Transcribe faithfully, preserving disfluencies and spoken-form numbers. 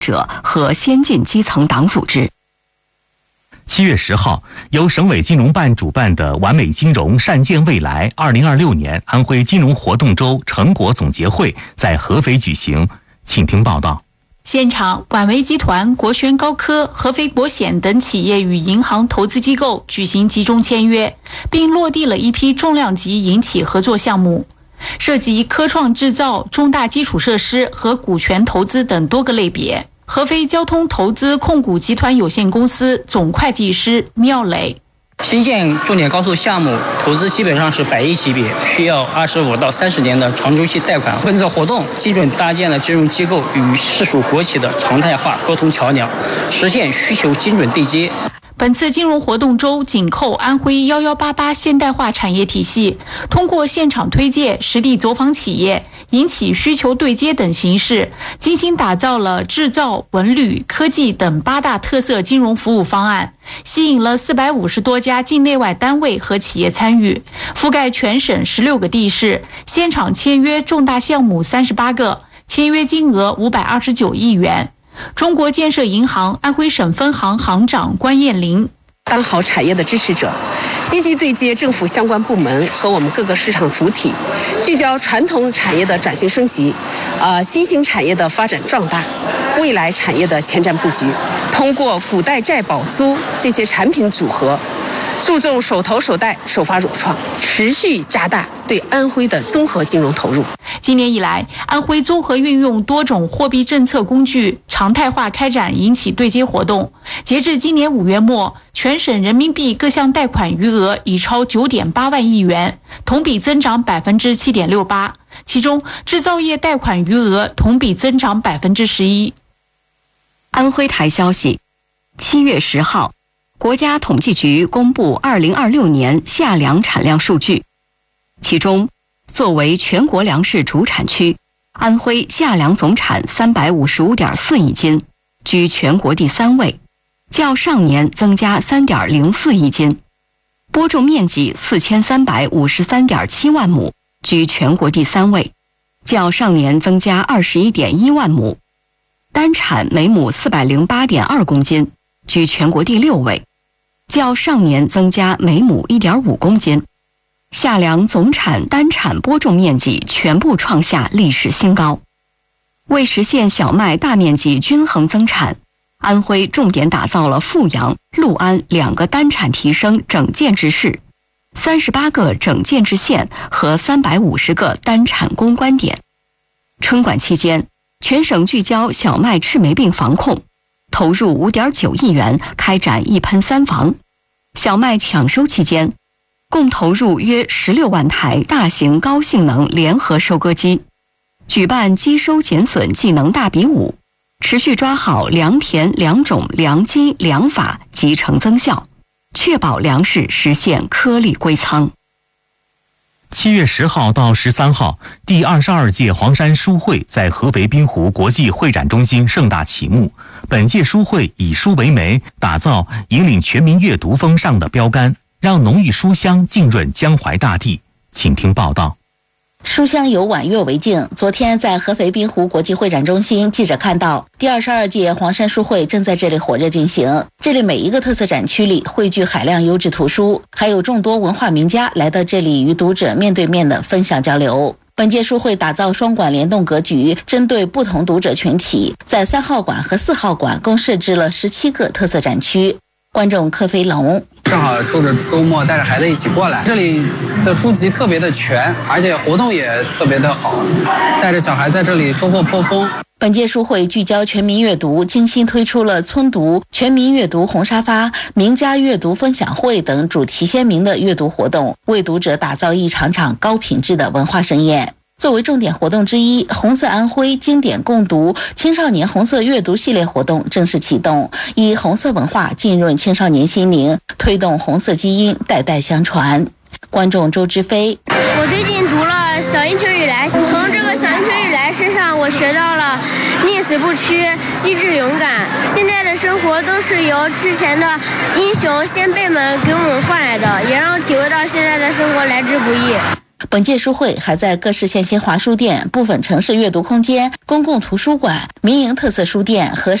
者和先进基层党组织。 七月十号，由省委金融办主办的“完美金融，善建未来”二零二六年安徽金融活动周成果总结会在合肥举行，请听报道。 现场，皖维集团、国轩高科、合肥国险等企业与银行投资机构举行集中签约，并落地了一批重量级银企合作项目，涉及科创制造、重大基础设施和股权投资等多个类别。合肥交通投资控股集团有限公司总会计师缪磊： 新建重点高速项目投资基本上是百亿级别，需要二十五到三十年的长周期贷款。本次活动基准搭建了金融机构与市属国企的常态化沟通桥梁，实现需求精准对接。 本次金融活动周紧扣安徽一一八八现代化产业体系，通过现场推介、实地走访企业、引起需求对接等形式，精心打造了制造、文旅、科技等八大特色金融服务方案，吸引了四百五十多家境内外单位和企业参与，覆盖全省十六个地市，现场签约重大项目三十八个，签约金额五百二十九亿元。中国建设银行安徽省分行行长关艳玲： 当好产业的支持者，积极对接政府相关部门和我们各个市场主体，聚焦传统产业的转型升级，呃，新兴产业的发展壮大，未来产业的前瞻布局。通过股贷债保租这些产品组合，注重首投首贷首发乳创，持续加大对安徽的综合金融投入。 今年以来，安徽综合运用多种货币政策工具，常态化开展银企对接活动。截至今年五月末，全省人民币各项贷款余额已超九点八万亿元，同比增长百分之七点六八。其中，制造业贷款余额同比增长百分之十一。 安徽台消息，七月十号，国家统计局公布二零二六年夏粮产量数据，其中，作为全国粮食主产区，安徽夏粮总产三百五十五点四亿斤，居全国第三位，较上年增加三点零四亿斤；播种面积四千三百五十三点七万亩，居全国第三位，较上年增加二十一点一万亩；单产每亩四百零八点二公斤，居全国第六位，较上年增加每亩一点五公斤。夏粮总产、单产播种面积全部创下历史新高。为实现小麦大面积均衡增产，安徽重点打造了阜阳、六安两个单产提升整建制市，三十八个整建制县和三百五十个单产攻关点。春管期间，全省聚焦小麦赤霉病防控，投入五点九亿元开展一喷三防。小麦抢收期间，共投入约十六万台大型高性能联合收割机，举办机收减损技能大比武，持续抓好良田、良种、良机、良法集成增效，确保粮食实现颗粒归仓。 七月十号到十三号，第二十二届黄山书会在合肥滨湖国际会展中心盛大启幕。本届书会以书为媒，打造引领全民阅读风尚的标杆，让浓郁书香浸润江淮大地。请听报道。 书香有婉约为敬。昨天在合肥滨湖国际会展中心，记者看到第二十二届黄山书会正在这里火热进行。这里每一个特色展区里汇聚海量优质图书，还有众多文化名家来到这里与读者面对面的分享交流。本届书会打造双馆联动格局，针对不同读者群体，在三号馆和四号馆共设置了十七个特色展区。观众柯飞龙正好抽着周末带着孩子一起过来，这里的书籍特别的全，而且活动也特别的好，带着小孩在这里收获颇丰。 本届书会聚焦全民阅读，精心推出了村读、全民阅读红沙发、名家阅读分享会等主题鲜明的阅读活动，为读者打造一场场高品质的文化盛宴。作为重点活动之一，红色安徽经典共读青少年红色阅读系列活动正式启动，以红色文化浸润青少年心灵，推动红色基因代代相传。观众周之飞： 我最近读了小英雄雨来，从这个小英雄雨来身上我学到了宁死不屈、机智勇敢。现在的生活都是由之前的英雄先辈们给我们换来的，也让我体会到现在的生活来之不易。 本届书会还在各市县新华书店、部分城市阅读空间、公共图书馆、民营特色书店和